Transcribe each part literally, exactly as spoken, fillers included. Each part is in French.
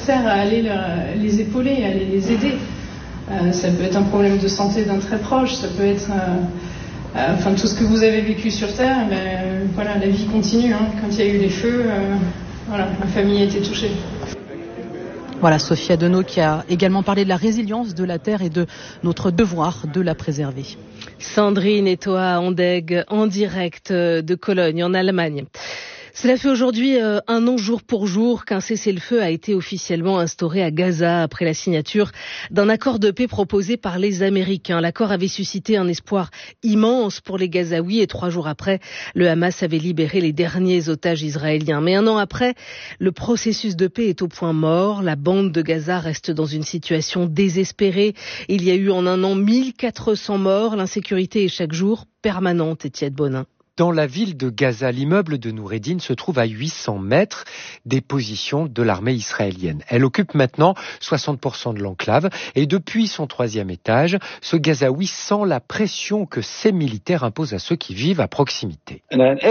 faire à aller les épauler, à aller les aider. Euh, ça peut être un problème de santé d'un très proche, ça peut être euh, euh, enfin tout ce que vous avez vécu sur Terre. Ben, euh, voilà, la vie continue. Hein. Quand il y a eu les feux, euh, voilà, ma famille a été touchée. Voilà, Sophie Adenau qui a également parlé de la résilience de la Terre et de notre devoir de la préserver. Sandrine et toi, Andeg, en direct de Cologne, en Allemagne. Cela fait aujourd'hui euh, un an jour pour jour qu'un cessez-le-feu a été officiellement instauré à Gaza après la signature d'un accord de paix proposé par les Américains. L'accord avait suscité un espoir immense pour les Gazaouis et trois jours après, le Hamas avait libéré les derniers otages israéliens. Mais un an après, le processus de paix est au point mort. La bande de Gaza reste dans une situation désespérée. Il y a eu en un an mille quatre cents morts. L'insécurité est chaque jour permanente, Étienne Bonin. Dans la ville de Gaza, l'immeuble de Noureddin se trouve à huit cents mètres des positions de l'armée israélienne. Elle occupe maintenant soixante pour cent de l'enclave et depuis son troisième étage, ce Gazaoui sent la pression que ces militaires imposent à ceux qui vivent à proximité.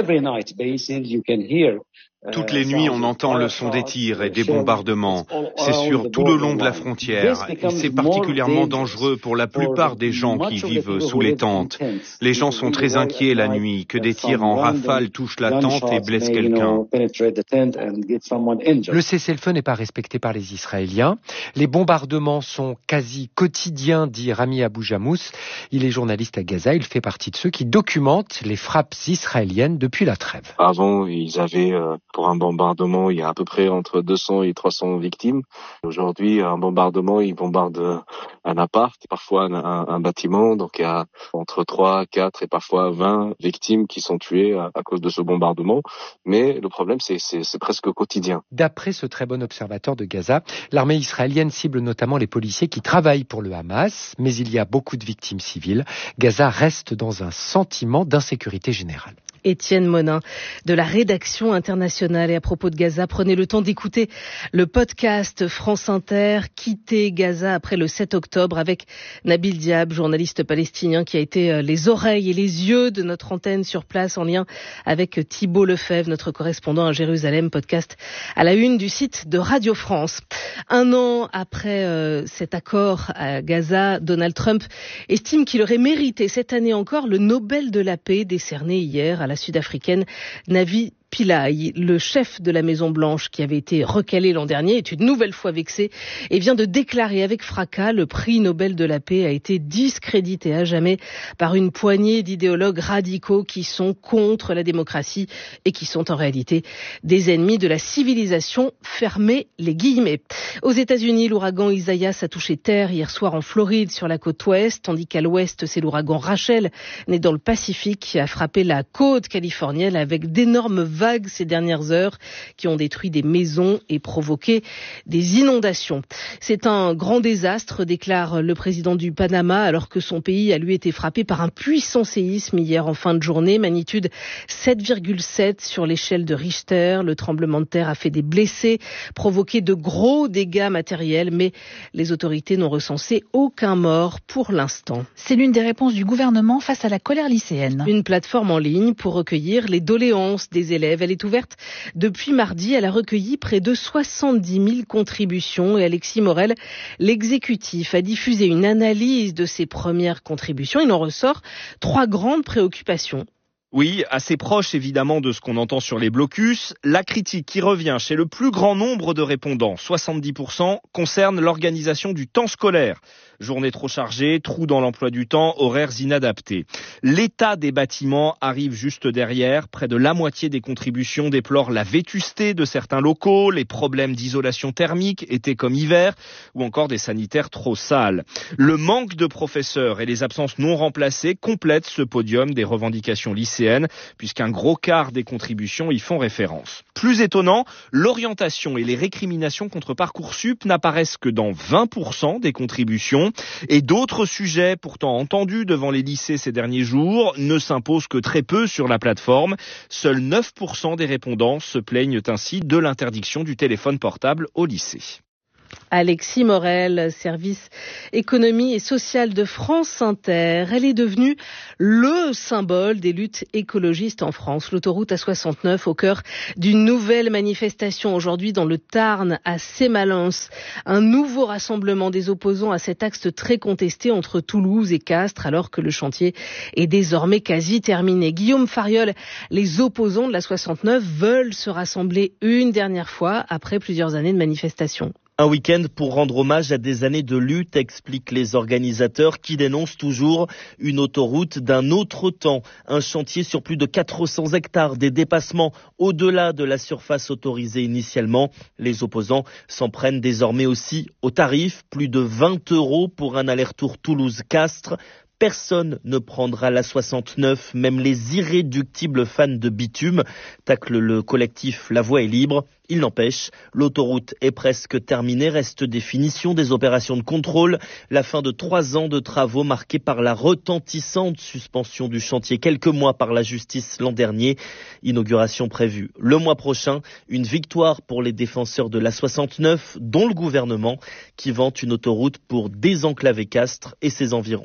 Toutes les nuits, on entend le son des tirs et des bombardements. C'est sur tout le long de la frontière et c'est particulièrement dangereux pour la plupart des gens qui vivent sous les tentes. Les gens sont très inquiets la nuit, que des tirs en rafale touchent la tente et blessent quelqu'un. Le cessez-le-feu n'est pas respecté par les Israéliens. Les bombardements sont quasi quotidiens, dit Rami Abou Jamous. Il est journaliste à Gaza. Il fait partie de ceux qui documentent les frappes israéliennes depuis la trêve. Avant, ils avaient... Euh... Pour un bombardement, il y a à peu près entre deux cents et trois cents victimes. Aujourd'hui, un bombardement, il bombarde un appart, parfois un, un, un bâtiment. Donc, il y a entre trois, quatre et parfois vingt victimes qui sont tuées à, à cause de ce bombardement. Mais le problème, c'est, c'est, c'est presque quotidien. D'après ce très bon observateur de Gaza, l'armée israélienne cible notamment les policiers qui travaillent pour le Hamas. Mais il y a beaucoup de victimes civiles. Gaza reste dans un sentiment d'insécurité générale. Étienne Monin de la rédaction internationale. Et à propos de Gaza, prenez le temps d'écouter le podcast France Inter, Quitter Gaza après le sept octobre avec Nabil Diab, journaliste palestinien qui a été les oreilles et les yeux de notre antenne sur place en lien avec Thibault Lefebvre, notre correspondant à Jérusalem, podcast à la une du site de Radio France. Un an après euh, cet accord à Gaza, Donald Trump estime qu'il aurait mérité cette année encore le Nobel de la paix décerné hier à la Sud-Africaine Navi Pillay, le chef de la Maison-Blanche qui avait été recalé l'an dernier, est une nouvelle fois vexé et vient de déclarer avec fracas le prix Nobel de la paix a été discrédité à jamais par une poignée d'idéologues radicaux qui sont contre la démocratie et qui sont en réalité des ennemis de la civilisation. Fermez les guillemets. Aux États-Unis, l'ouragan Isaias a touché terre hier soir en Floride sur la côte ouest, tandis qu'à l'ouest, c'est l'ouragan Rachel, né dans le Pacifique, qui a frappé la côte californienne avec d'énormes vagues ces dernières heures qui ont détruit des maisons et provoqué des inondations. C'est un grand désastre, déclare le président du Panama, alors que son pays a lui été frappé par un puissant séisme hier en fin de journée, magnitude sept virgule sept sur l'échelle de Richter. Le tremblement de terre a fait des blessés, provoqué de gros dégâts matériels, mais les autorités n'ont recensé aucun mort pour l'instant. C'est l'une des réponses du gouvernement face à la colère lycéenne. Une plateforme en ligne pour recueillir les doléances des élèves. Elle est ouverte depuis mardi. Elle a recueilli près de soixante-dix mille contributions et Alexis Morel, l'exécutif, a diffusé une analyse de ces premières contributions. Il en ressort trois grandes préoccupations. Oui, assez proche évidemment de ce qu'on entend sur les blocus. La critique qui revient chez le plus grand nombre de répondants, soixante-dix pour cent, concerne l'organisation du temps scolaire. Journée trop chargée, trous dans l'emploi du temps, horaires inadaptés. L'état des bâtiments arrive juste derrière. Près de la moitié des contributions déplorent la vétusté de certains locaux, les problèmes d'isolation thermique, été comme hiver, ou encore des sanitaires trop sales. Le manque de professeurs et les absences non remplacées complètent ce podium des revendications lycéennes, puisqu'un gros quart des contributions y font référence. Plus étonnant, l'orientation et les récriminations contre Parcoursup n'apparaissent que dans vingt pour cent des contributions. Et d'autres sujets pourtant entendus devant les lycées ces derniers jours ne s'imposent que très peu sur la plateforme. Seuls neuf pour cent des répondants se plaignent ainsi de l'interdiction du téléphone portable au lycée. Alexis Morel, service économie et sociale de France Inter. Elle est devenue le symbole des luttes écologistes en France. L'autoroute A soixante-neuf au cœur d'une nouvelle manifestation aujourd'hui dans le Tarn à Sémalens. Un nouveau rassemblement des opposants à cet axe très contesté entre Toulouse et Castres alors que le chantier est désormais quasi terminé. Guillaume Fariol, les opposants de l'A soixante-neuf veulent se rassembler une dernière fois après plusieurs années de manifestations. Un week-end pour rendre hommage à des années de lutte, expliquent les organisateurs qui dénoncent toujours une autoroute d'un autre temps. Un chantier sur plus de quatre cents hectares, des dépassements au-delà de la surface autorisée initialement. Les opposants s'en prennent désormais aussi aux tarifs, plus de vingt euros pour un aller-retour Toulouse-Castres. Personne ne prendra la soixante-neuf, même les irréductibles fans de bitume, tacle le collectif La Voie est libre. Il n'empêche, l'autoroute est presque terminée, reste des finitions, des opérations de contrôle, la fin de trois ans de travaux marqués par la retentissante suspension du chantier quelques mois par la justice l'an dernier. Inauguration prévue le mois prochain, une victoire pour les défenseurs de l'A soixante-neuf, dont le gouvernement, qui vante une autoroute pour désenclaver Castres et ses environs.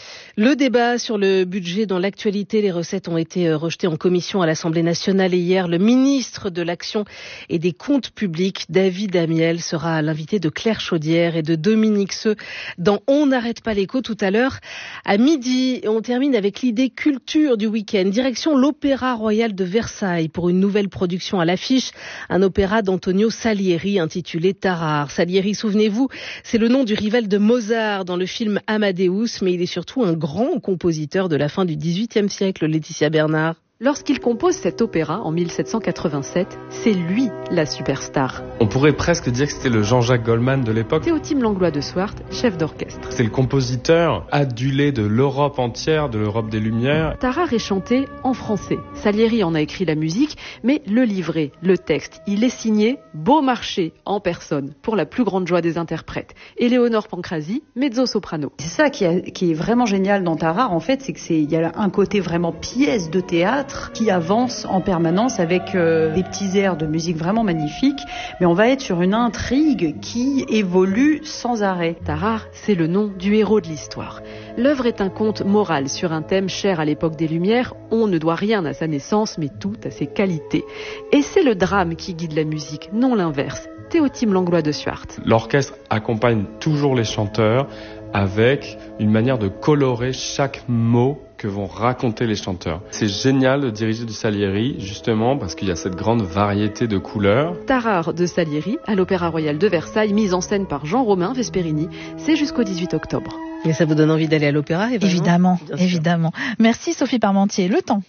Le débat sur le budget dans l'actualité, les recettes ont été rejetées en commission à l'Assemblée nationale et hier, le ministre de l'Action et des Comptes publics, David Amiel, sera l'invité de Claire Chaudière et de Dominique Seux dans On n'arrête pas l'écho tout à l'heure à midi. Et on termine avec l'idée culture du week-end. Direction l'Opéra Royal de Versailles pour une nouvelle production à l'affiche, un opéra d'Antonio Salieri intitulé Tarare. Salieri, souvenez-vous, c'est le nom du rival de Mozart dans le film Amadeus, mais il est surtout un grand compositeur de la fin du dix-huitième siècle, Laetitia Bernard. Lorsqu'il compose cet opéra en mille sept cent quatre-vingt-sept, c'est lui la superstar. On pourrait presque dire que c'était le Jean-Jacques Goldman de l'époque. Théotime Langlois de Swart, chef d'orchestre. C'est le compositeur adulé de l'Europe entière, de l'Europe des Lumières. Tarare est chanté en français. Salieri en a écrit la musique, mais le livret, le texte, il est signé Beaumarchais en personne, pour la plus grande joie des interprètes. Éléonore Pancrazi, mezzo-soprano. C'est ça qui, a, qui est vraiment génial dans Tarare, en fait, c'est que c'est, il y a un côté vraiment pièce de théâtre qui avance en permanence avec euh, des petits airs de musique vraiment magnifiques, mais on va être sur une intrigue qui évolue sans arrêt. Tarare, c'est le nom du héros de l'histoire. L'œuvre est un conte moral sur un thème cher à l'époque des Lumières. On ne doit rien à sa naissance, mais tout à ses qualités. Et c'est le drame qui guide la musique, non l'inverse. Théotime Langlois de Swart. L'orchestre accompagne toujours les chanteurs avec une manière de colorer chaque mot que vont raconter les chanteurs. C'est génial de diriger du Salieri, justement, parce qu'il y a cette grande variété de couleurs. Tarare de Salieri, à l'Opéra Royal de Versailles, mise en scène par Jean-Romain Vesperini. C'est jusqu'au dix-huit octobre. Et ça vous donne envie d'aller à l'opéra, Eva? Évidemment, évidemment. Merci Sophie Parmentier. Le temps.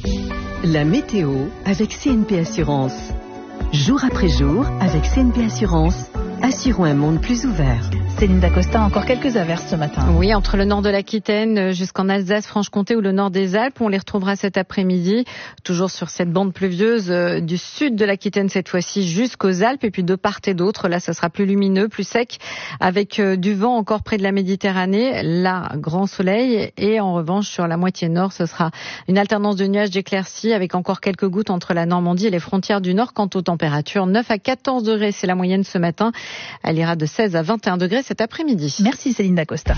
La météo avec C N P Assurance. Jour après jour, avec C N P Assurance, assurons un monde plus ouvert. Céline Dacosta, encore quelques averses ce matin. Oui, entre le nord de l'Aquitaine jusqu'en Alsace, Franche-Comté ou le nord des Alpes. On les retrouvera cet après-midi, toujours sur cette bande pluvieuse euh, du sud de l'Aquitaine cette fois-ci jusqu'aux Alpes. Et puis de part et d'autre, là, ça sera plus lumineux, plus sec, avec euh, du vent encore près de la Méditerranée. Là, grand soleil. Et en revanche, sur la moitié nord, ce sera une alternance de nuages d'éclaircies avec encore quelques gouttes entre la Normandie et les frontières du nord. Quant aux températures, neuf à quatorze degrés, c'est la moyenne ce matin. Elle ira de seize à vingt et un degrés cet après-midi. Merci Céline Dacosta.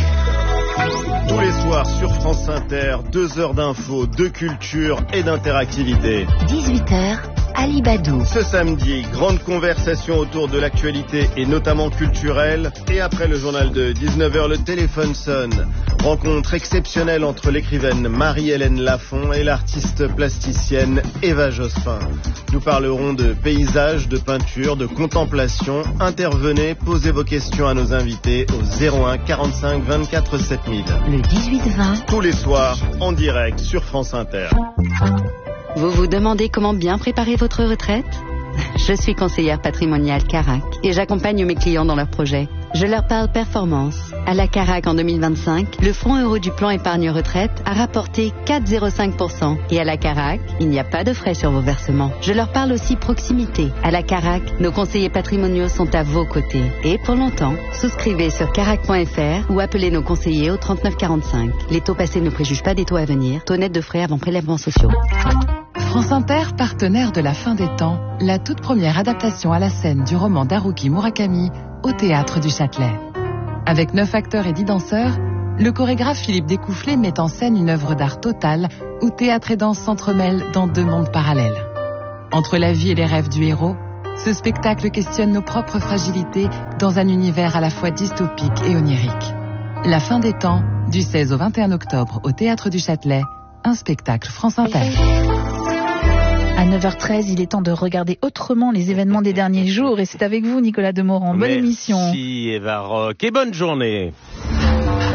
Tous les soirs sur France Inter, deux heures d'infos, de culture et d'interactivité. dix-huit heures, Ali Badou. Ce samedi, grande conversation autour de l'actualité et notamment culturelle. Et après le journal de dix-neuf heures, le téléphone sonne. Rencontre exceptionnelle entre l'écrivaine Marie-Hélène Lafont et l'artiste plasticienne Eva Jospin. Nous parlerons de paysages, de peinture, de contemplation. Intervenez, posez vos questions à nos invités au zéro un quarante-cinq vingt-quatre sept mille. Le dix-huit vingt. Tous les soirs, en direct sur France Inter. Vous vous demandez comment bien préparer votre retraite ? Je suis conseillère patrimoniale Carac et j'accompagne mes clients dans leurs projets. Je leur parle performance. À la Carac en deux mille vingt-cinq, le fonds euro du plan épargne retraite a rapporté quatre virgule zéro cinq pour cent. Et à la Carac, il n'y a pas de frais sur vos versements. Je leur parle aussi proximité. À la Carac, nos conseillers patrimoniaux sont à vos côtés. Et pour longtemps, souscrivez sur carac point f r ou appelez nos conseillers au trente-neuf quarante-cinq. Les taux passés ne préjugent pas des taux à venir. Taux net de frais avant prélèvements sociaux. France Inter, partenaire de La Fin des Temps, la toute première adaptation à la scène du roman d'Haruki Murakami, au Théâtre du Châtelet. Avec neuf acteurs et dix danseurs, le chorégraphe Philippe Découfflé met en scène une œuvre d'art totale où théâtre et danse s'entremêlent dans deux mondes parallèles. Entre la vie et les rêves du héros, ce spectacle questionne nos propres fragilités dans un univers à la fois dystopique et onirique. La fin des temps, du seize au vingt et un octobre au Théâtre du Châtelet, un spectacle France Inter. À neuf heures treize, il est temps de regarder autrement les événements des derniers jours et c'est avec vous Nicolas Demorand. Bonne Merci émission. Merci Eva Rock et bonne journée.